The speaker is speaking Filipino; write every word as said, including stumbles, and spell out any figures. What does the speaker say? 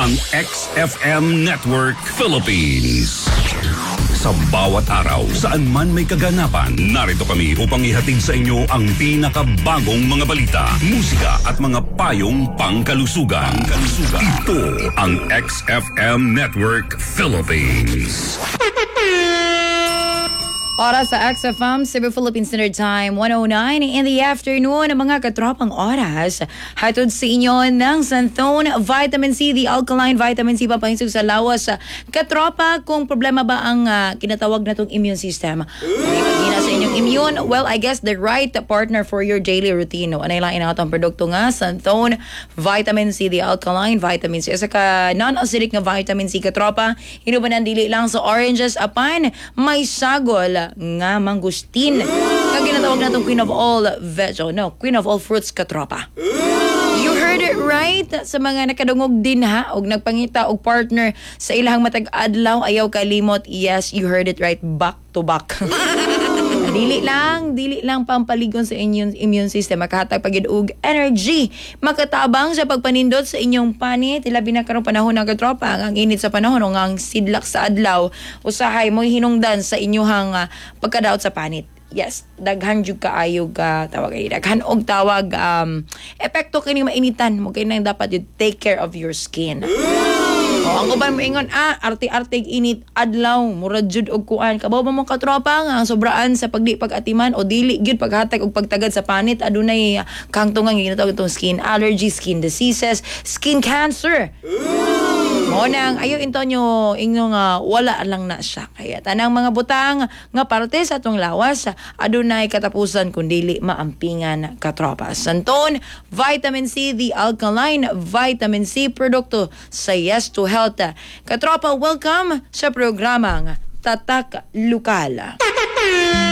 ang X F M Network Philippines. Sa bawat araw, saan man may kaganapan, narito kami upang ihatid sa inyo ang pinakabagong mga balita, musika at mga payong pangkalusugan. Pangkalusugan. Ito ang X F M Network Philippines. Oras sa X F M, Cebu Philippine Standard Time, one oh nine in the afternoon. Ang mga katropang oras, hatod sa inyo ng Santhone Vitamin C, the alkaline vitamin C, pampahinsog sa lawas. Katropa, kung problema ba ang uh, kinatawag na itong immune system? May paghina sa inyong immune? Well, I guess the right partner for your daily routine. No? Ano lang inakatang produkto nga? Santhone Vitamin C, the alkaline vitamin C. Isa ka non-acidic na vitamin C, katropa. Hinubanan dili lang sa oranges, apan may sagol nga mangustin. Nga ginatawag na itong queen of all veg, oh, no, queen of all fruits, katropa. You heard it right. Sa mga nakadungog din ha, og nagpangita og partner sa ilahang matag adlaw, ayaw kalimot. Yes, you heard it right, back to back. Dili lang, dili lang pampaligon sa inyong immune system, makahatag pagid og energy, makatabang sa pagpanindot sa inyong panit. Labi na karong panahon ng katropa, ang init sa panahon o ang sidlak sa adlaw, usahay mo hinungdan sa inyong uh, pagkadaot sa panit. Yes, daghan jud kaayo ka tawag ay daghan og tawag um epekto kini mainitan mo kay nang dapat you take care of your skin. O, ang uban mo ingon, ah, arte-arte init adlaw, murad jud og kuan. Kabaw ba mo katropa nga ang sobraan sa pagdi pag-atiman o dili gyud paghatag og pagtagad sa panit, adunay uh, kangtungan ginatawag itong skin allergy, skin diseases, skin cancer. Mo nang ayo intonyo inyo nga wala lang na siya. Kaya tanang mga butang nga parte sa atong lawas adunay katapusan kun dili maampingan katropa. Santhone Vitamin C, the alkaline vitamin C, produkto sa Yes to Health. Katropa, welcome sa programang Tatak Lokal.